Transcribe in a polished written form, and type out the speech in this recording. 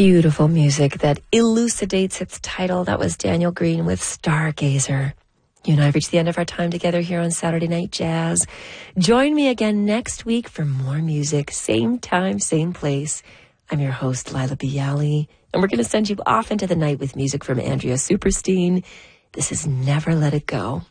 Beautiful music that elucidates its title. That was Daniel Green with Stargazer. You and I have reached the end of our time together here on Saturday Night Jazz. Join me again next week for more music. Same time, same place. I'm your host, Lila Bialy, and we're going to send you off into the night with music from Andrea Superstein. This is Never Let It Go.